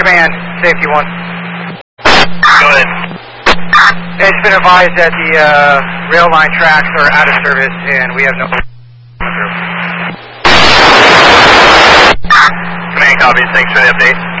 Command, safety 1. Go ahead. It's been advised that the rail line tracks are out of service and we have no... Command copies, thanks for the update.